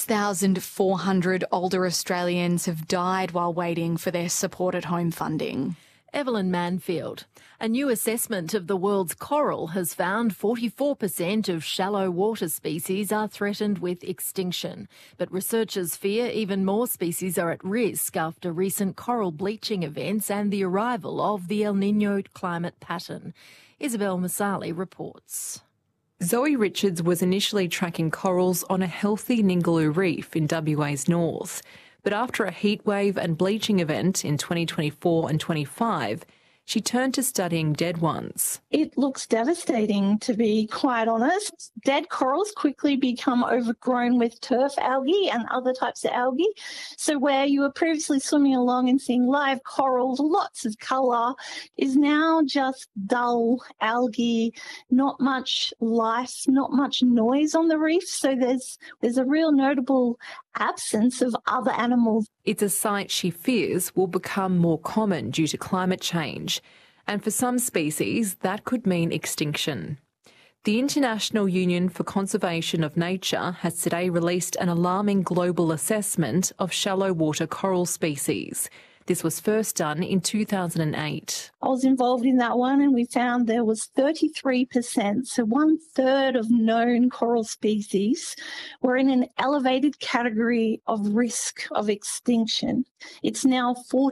S1: 6,400 older Australians have died while waiting for their support at home funding.
S21: Evelyn Manfield. A new assessment of the world's coral has found 44% of shallow water species are threatened with extinction. But researchers fear even more species are at risk after recent coral bleaching events and the arrival of the El Niño climate pattern. Isabel Masali reports.
S26: Zoe Richards was initially tracking corals on a healthy Ningaloo reef in WA's north. But after a heatwave and bleaching event in 2024 and 25, she turned to studying dead ones.
S5: It looks devastating, to be quite honest. Dead corals quickly become overgrown with turf algae and other types of algae. So where you were previously swimming along and seeing live corals, lots of colour, is now just dull algae, not much life, not much noise on the reef. So there's a real notable absence of other animals.
S26: It's a sight she fears will become more common due to climate change. And for some species, that could mean extinction. The International Union for Conservation of Nature has today released an alarming global assessment of shallow water coral species. This was first done in 2008.
S5: I was involved in that one, and we found there was 33%, so 1/3 of known coral species were in an elevated category of risk of extinction. It's now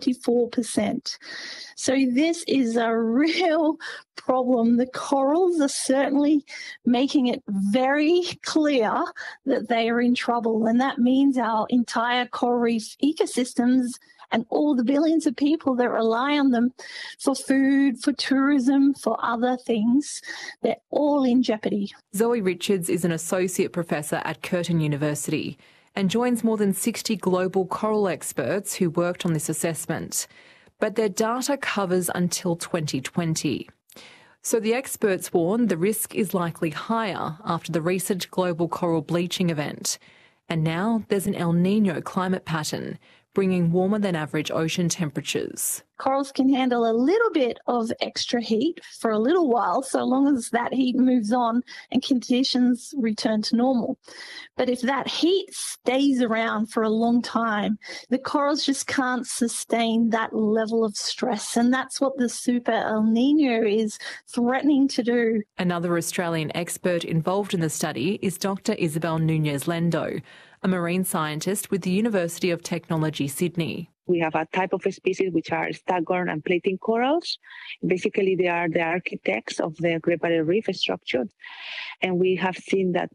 S5: 44%. So this is a real problem. The corals are certainly making it very clear that they are in trouble, and that means our entire coral reef ecosystems and all the billions of people that rely on them for food, for tourism, for other things, they're all in jeopardy.
S26: Zoe Richards is an associate professor at Curtin University and joins more than 60 global coral experts who worked on this assessment. But their data covers until 2020. So the experts warn the risk is likely higher after the recent global coral bleaching event. And now there's an El Niño climate pattern, bringing warmer than average ocean temperatures.
S5: Corals can handle a little bit of extra heat for a little while, so long as that heat moves on and conditions return to normal. But if that heat stays around for a long time, the corals just can't sustain that level of stress, and that's what the Super El Niño is threatening to do.
S26: Another Australian expert involved in the study is Dr. Isabel Nunez-Lendo, a marine scientist with the University of Technology, Sydney.
S8: We have a type of species which are staghorn and plating corals. Basically, they are the architects of the Great Barrier Reef structure. And we have seen that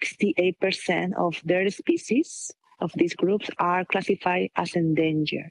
S8: 68% of their species, of these groups, are classified as endangered.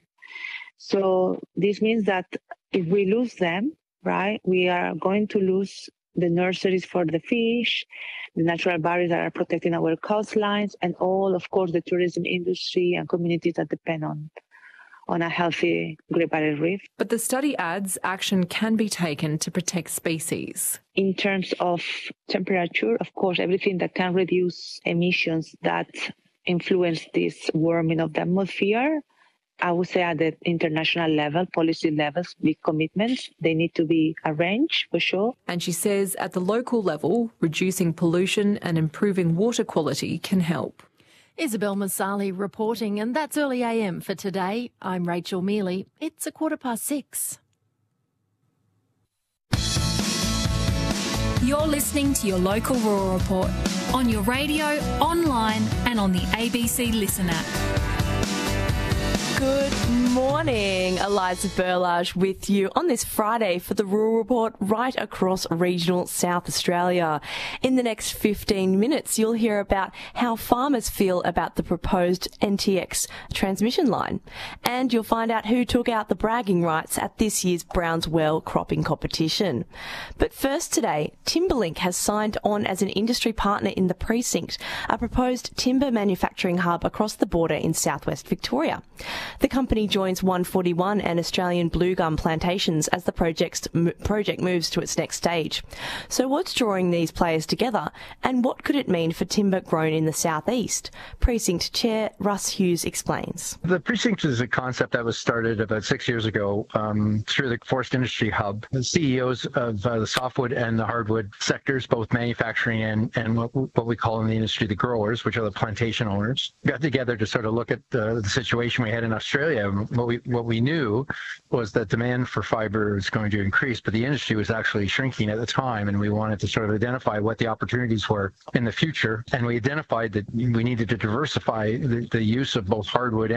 S8: So this means that if we lose them, right, we are going to lose the nurseries for the fish, the natural barriers that are protecting our coastlines, and all, of course, the tourism industry and communities that depend on a healthy Great Barrier Reef.
S26: But the study adds action can be taken to protect species.
S8: In terms of temperature, of course, everything that can reduce emissions that influence this warming of the atmosphere, I would say at the international level, policy levels, big commitments, they need to be arranged for sure.
S26: And she says at the local level, reducing pollution and improving water quality can help.
S21: Isabel Masali reporting, and that's Early AM for today. I'm Rachel Mealy. It's 6:15.
S9: You're listening to your local Rural Report on your radio, online and on the ABC Listen app.
S10: Good morning, Eliza Burlage with you on this Friday for the Rural Report right across regional South Australia. In the next 15 minutes, you'll hear about how farmers feel about the proposed NTX transmission line. And you'll find out who took out the bragging rights at this year's Brownswell cropping competition. But first today, Timberlink has signed on as an industry partner in the Precinct, a proposed timber manufacturing hub across the border in southwest Victoria. The company joins 141 and Australian blue gum plantations as the project moves to its next stage. So what's drawing these players together, and what could it mean for timber grown in the southeast? Precinct Chair Russ Hughes explains.
S11: The Precinct is a concept that was started about 6 years ago through the Forest Industry Hub. The CEOs of the softwood and the hardwood sectors, both manufacturing and what we call in the industry the growers, which are the plantation owners, got together to sort of look at the situation we had in Australia. What we knew was that demand for fiber is going to increase, but the industry was actually shrinking at the time, and we wanted to sort of identify what the opportunities were in the future. And we identified that we needed to diversify the use of both hardwood and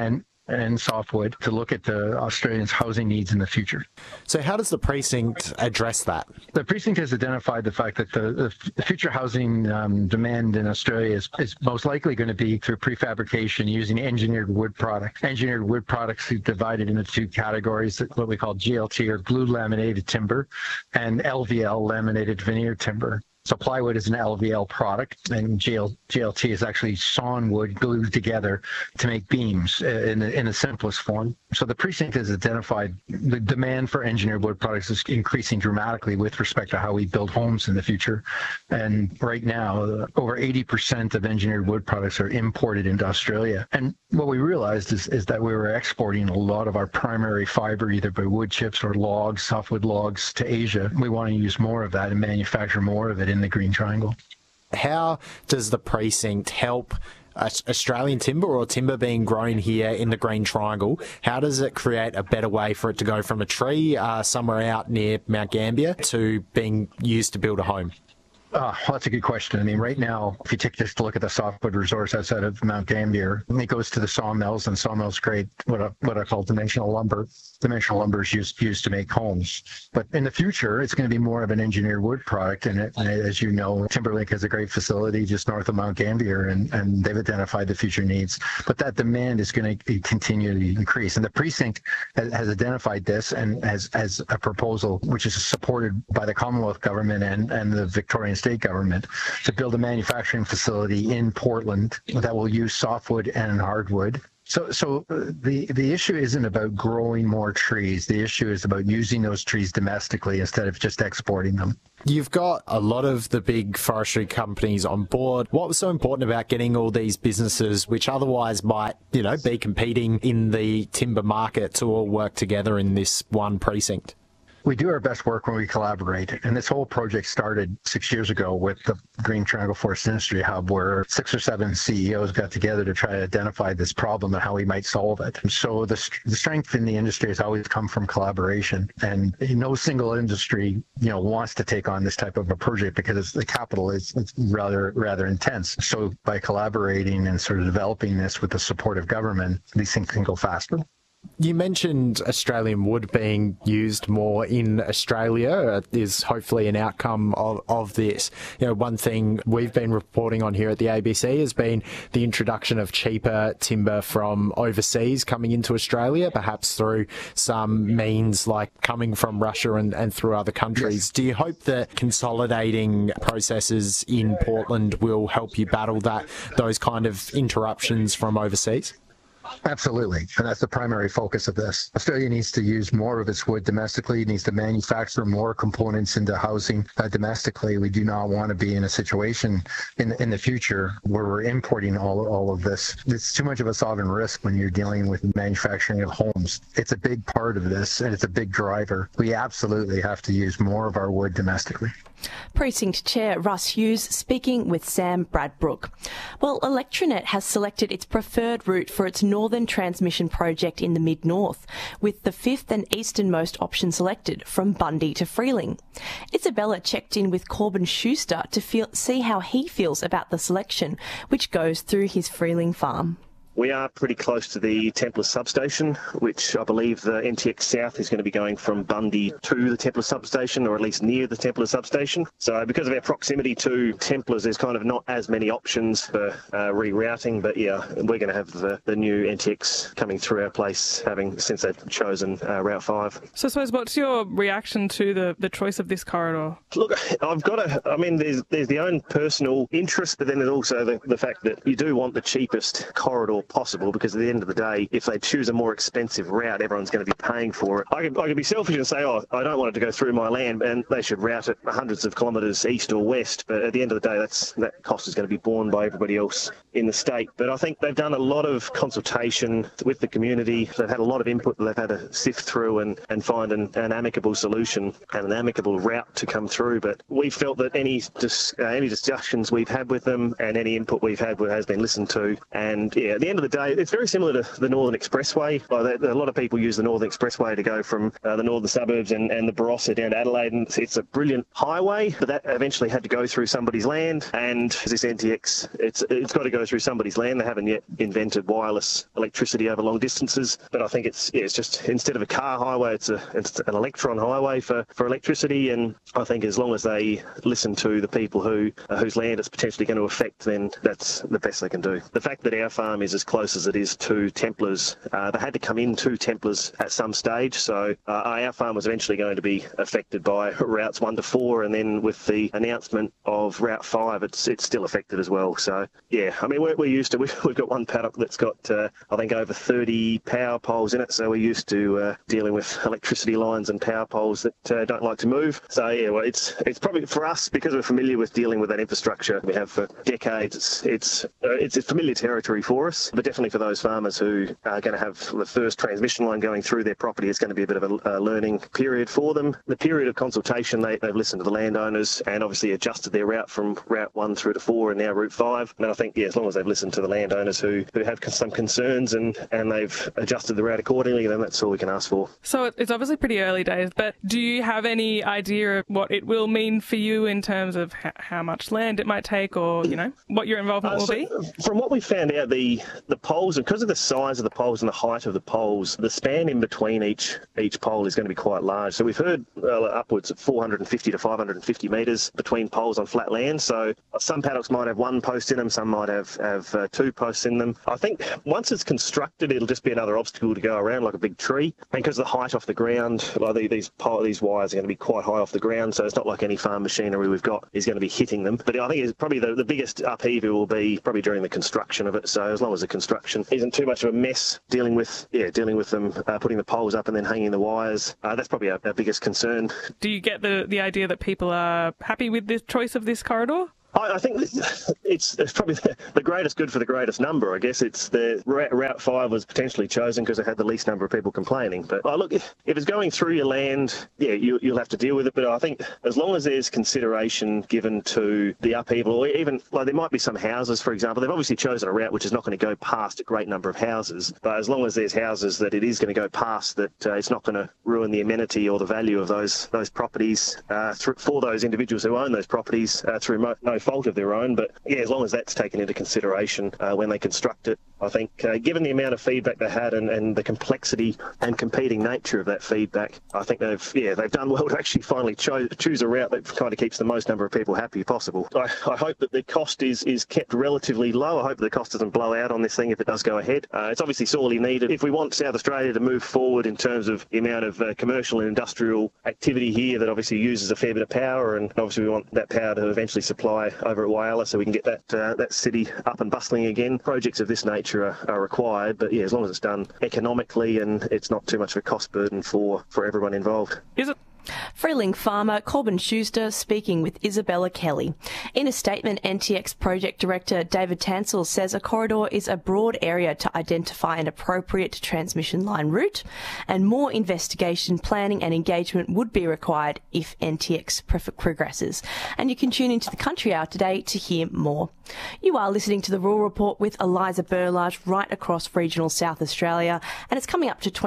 S11: and softwood to look at the Australians' housing needs in the future.
S4: So how does the precinct address that?
S11: The precinct has identified the fact that the future housing demand in Australia is most likely going to be through prefabrication using engineered wood products. Engineered wood products are divided into two categories, what we call GLT or glue laminated timber and LVL laminated veneer timber. So plywood is an LVL product, and GLT is actually sawn wood glued together to make beams in the simplest form. So the precinct has identified the demand for engineered wood products is increasing dramatically with respect to how we build homes in the future. And right now, over 80% of engineered wood products are imported into Australia. And what we realized is that we were exporting a lot of our primary fiber, either by wood chips or logs, softwood logs, to Asia. We want to use more of that and manufacture more of it in the Green Triangle.
S4: How does the precinct help Australian timber or timber being grown here in the Green Triangle? How does it create a better way for it to go from a tree somewhere out near Mount Gambier to being used to build a home?
S11: Well, that's a good question. I mean, right now, if you take just a look at the softwood resource outside of Mount Gambier, it goes to the sawmills, and sawmills create what I call dimensional lumber. Dimensional lumber is used to make homes. But in the future, it's going to be more of an engineered wood product. And as you know, Timberlake has a great facility just north of Mount Gambier, and they've identified the future needs. But that demand is going to continue to increase. And the precinct has identified this and has a proposal which is supported by the Commonwealth government and the Victorian state government to build a manufacturing facility in Portland that will use softwood and hardwood. So the issue isn't about growing more trees. The issue is about using those trees domestically instead of just exporting them.
S4: You've got a lot of the big forestry companies on board. What was so important about getting all these businesses, which otherwise might, be competing in the timber market, to all work together in this one precinct?
S11: We do our best work when we collaborate, and this whole project started 6 years ago with the Green Triangle Forest Industry Hub, where 6 or 7 CEOs got together to try to identify this problem and how we might solve it. And so the strength in the industry has always come from collaboration, and no single industry wants to take on this type of a project because the capital is rather intense. So by collaborating and sort of developing this with the support of government, these things can go faster.
S4: You mentioned Australian wood being used more in Australia is hopefully an outcome of this. One thing we've been reporting on here at the ABC has been the introduction of cheaper timber from overseas coming into Australia, perhaps through some means like coming from Russia and through other countries. Yes. Do you hope that consolidating processes in Portland will help you battle those kind of interruptions from overseas?
S11: Absolutely, and that's the primary focus of this. Australia needs to use more of its wood domestically. It needs to manufacture more components into housing domestically. We do not want to be in a situation in the future where we're importing all of this. It's too much of a sovereign risk when you're dealing with manufacturing of homes. It's a big part of this, and it's a big driver. We absolutely have to use more of our wood domestically.
S10: Precinct Chair Russ Hughes speaking with Sam Bradbrook. Well, Electranet has selected its preferred route for its northern transmission project in the mid-north, with the fifth and easternmost option selected from Bundy to Freeling. Isabella checked in with Corbin Schuster to see how he feels about the selection, which goes through his Freeling farm.
S6: We are pretty close to the Templar substation, which I believe the NTX South is going to be going from Bundy to the Templar substation, or at least near the Templar substation. So because of our proximity to Templars, there's kind of not as many options for rerouting. But yeah, we're going to have the new NTX coming through our place, since they've chosen Route 5.
S7: So I suppose, what's your reaction to the choice of this corridor?
S6: Look, there's the own personal interest, but then there's also the fact that you do want the cheapest corridor possible, because at the end of the day, if they choose a more expensive route, everyone's going to be paying for it. I could be selfish and say, I don't want it to go through my land, and they should route it hundreds of kilometres east or west, but at the end of the day, that cost is going to be borne by everybody else in the state. But I think they've done a lot of consultation with the community. They've had a lot of input that they've had to sift through and find an amicable solution and an amicable route to come through. But we felt that any discussions we've had with them and any input we've had has been listened to, and yeah, at the end end of the day, it's very similar to the Northern Expressway. A lot of people use the Northern Expressway to go from the northern suburbs and the Barossa down to Adelaide, and it's a brilliant highway, but that eventually had to go through somebody's land, and this NTX, it's got to go through somebody's land. They haven't yet invented wireless electricity over long distances, but I think it's just, instead of a car highway, it's an electron highway for electricity, and I think as long as they listen to the people whose land it's potentially going to affect, then that's the best they can do. The fact that our farm is as close as it is to Templars, they had to come into Templars at some stage, so our farm was eventually going to be affected by routes 1 to 4, and then with the announcement of Route 5, it's still affected as well. So yeah, I mean, we're used to, we've got one paddock that's got I think over 30 power poles in it, so we're used to dealing with electricity lines and power poles that don't like to move. So yeah, well, it's probably for us, because we're familiar with dealing with that infrastructure we have for decades, it's familiar territory for us, but definitely for those farmers who are going to have the first transmission line going through their property, it's going to be a bit of a learning period for them. The period of consultation, they've listened to the landowners and obviously adjusted their route from Route 1 through to 4 and now Route 5. And I think, yeah, as long as they've listened to the landowners who have some concerns and they've adjusted the route accordingly, then that's all we can ask for.
S7: So it's obviously pretty early days, but do you have any idea of what it will mean for you in terms of how much land it might take, or, you know, what your involvement will be?
S6: From what we found out, the poles, and because of the size of the poles and the height of the poles, the span in between each pole is going to be quite large. So we've heard upwards of 450 to 550 metres between poles on flat land. So some paddocks might have 1 post in them, some might have 2 posts in them. I think once it's constructed, it'll just be another obstacle to go around, like a big tree. And because of the height off the ground, like these wires are going to be quite high off the ground, so it's not like any farm machinery we've got is going to be hitting them. But I think it's probably the biggest upheaval will be probably during the construction of it. So as long as the construction isn't too much of a mess, dealing with them putting the poles up and then hanging the wires, that's probably our biggest concern.
S7: Do you get the idea that people are happy with the choice of this corridor?
S6: I think it's probably the greatest good for the greatest number, I guess. It's the Route 5 was potentially chosen because it had the least number of people complaining. But look, if it's going through your land, yeah, you'll have to deal with it. But I think as long as there's consideration given to the upheaval, or even, like, there might be some houses, for example. They've obviously chosen a route which is not going to go past a great number of houses. But as long as there's houses that it is going to go past, that it's not going to ruin the amenity or the value of those properties for those individuals who own those properties through no fault of their own. But yeah, as long as that's taken into consideration when they construct it, I think given the amount of feedback they had and the complexity and competing nature of that feedback, I think they've done well to actually finally choose a route that kind of keeps the most number of people happy possible. I hope that the cost is kept relatively low. I hope the cost doesn't blow out on this thing if it does go ahead. It's obviously sorely needed. If we want South Australia to move forward in terms of the amount of commercial and industrial activity here that obviously uses a fair bit of power, and obviously we want that power to eventually supply over at Whyalla so we can get that city up and bustling again. Projects of this nature are required, but yeah, as long as it's done economically and it's not too much of a cost burden for everyone involved.
S7: Is it?
S10: Freeling farmer Corbin Schuster speaking with Isabella Kelly. In a statement, NTX Project Director David Tansel says a corridor is a broad area to identify an appropriate transmission line route, and more investigation, planning and engagement would be required if NTX progresses. And you can tune into the Country Hour today to hear more. You are listening to the Rural Report with Eliza Burlage right across regional South Australia, and it's coming up to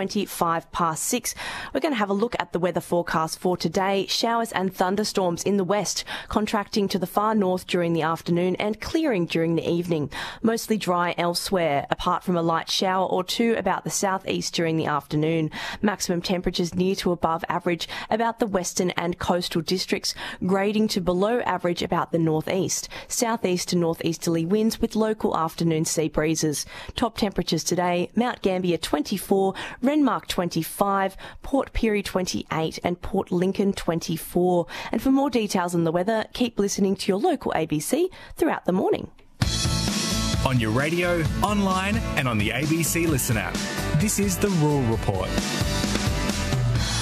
S10: 6:25. We're going to have a look at the weather forecast for today. Showers and thunderstorms in the west, contracting to the far north during the afternoon and clearing during the evening. Mostly dry elsewhere, apart from a light shower or two about the southeast during the afternoon. Maximum temperatures near to above average about the western and coastal districts, grading to below average about the northeast. Southeast to northeasterly winds with local afternoon sea breezes. Top temperatures today: Mount Gambier 24, Renmark 25, Port Pirie 28 and Port Lincoln 24. And for more details on the weather, keep listening to your local ABC throughout the morning.
S12: On your radio, online and on the ABC Listen app. This is the Rural Report.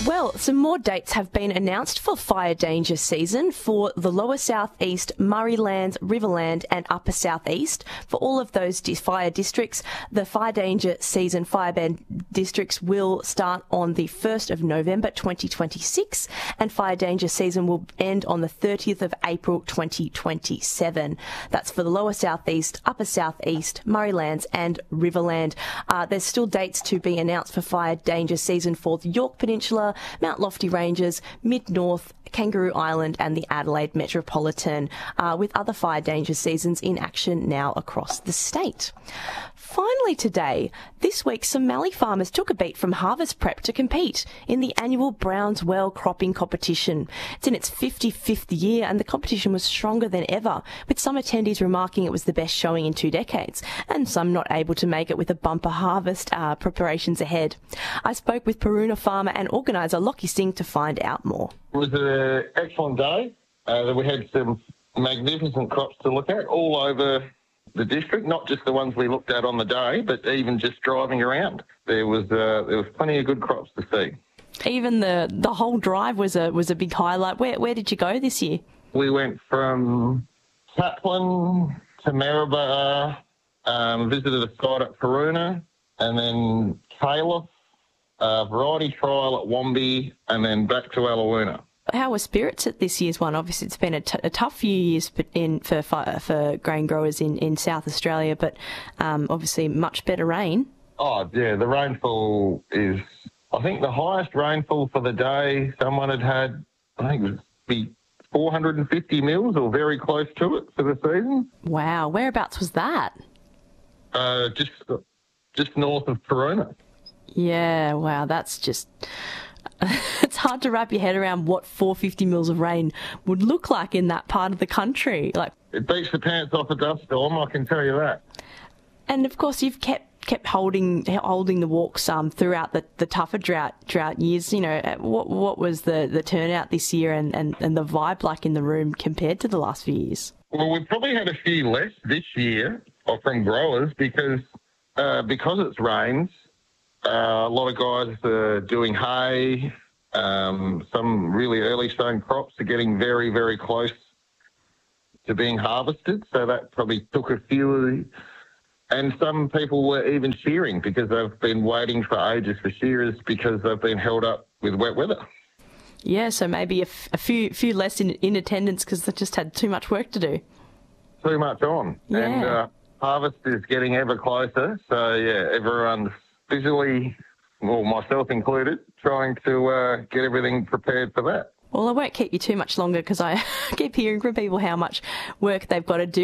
S10: Well, some more dates have been announced for fire danger season for the Lower South East, Murraylands, Riverland and Upper South East. For all of those fire districts, the fire danger season fire ban districts will start on the 1st of November 2026 and fire danger season will end on the 30th of April 2027. That's for the Lower South East, Upper South East, Murraylands and Riverland. There's still dates to be announced for fire danger season for the Yorke Peninsula, Mount Lofty Ranges, Mid-North, Kangaroo Island and the Adelaide Metropolitan, with other fire danger seasons in action now across the state. Finally today, this week some Mallee farmers took a beat from harvest prep to compete in the annual Brownswell cropping competition. It's in its 55th year and the competition was stronger than ever, with some attendees remarking it was the best showing in 2 decades and some not able to make it with a bumper harvest preparations ahead. I spoke with Paroona farmer and organiser Lockie Singh to find out more.
S13: It was an excellent day. We had some magnificent crops to look at all over the district, not just the ones we looked at on the day, but even just driving around. There was plenty of good crops to see.
S10: Even the whole drive was a big highlight. Where did you go this year?
S13: We went from Chaplin to Maryborough, visited a site at Paroona, and then Caliph, variety trial at Wombi, and then back to Allawuna.
S10: How were spirits at this year's one? Obviously, it's been a tough few years for grain growers in South Australia, but obviously much better rain.
S13: Oh, yeah, the rainfall is, I think the highest rainfall for the day someone had, I think it was 450 mils or very close to it for the season.
S10: Wow, whereabouts was that?
S13: Just north of Paroona.
S10: Yeah, wow, that's just... It's hard to wrap your head around what 450 mils of rain would look like in that part of the country.
S13: It beats the pants off a dust storm, I can tell you that.
S10: And of course, you've kept holding the walks throughout the tougher drought years. You know, what was the turnout this year and the vibe like in the room compared to the last few years?
S13: Well, we've probably had a few less this year from growers because it's rains. A lot of guys are doing hay. Some really early sown crops are getting very, very close to being harvested. So that probably took a few. And some people were even shearing because they've been waiting for ages for shearers because they've been held up with wet weather.
S10: Yeah, so maybe a few less in attendance because they just had too much work to do.
S13: Too much on.
S10: Yeah.
S13: And harvest is getting ever closer. So, yeah, everyone's busily, well, myself included, trying to get everything prepared for that.
S10: Well, I won't keep you too much longer because I keep hearing from people how much work they've got to do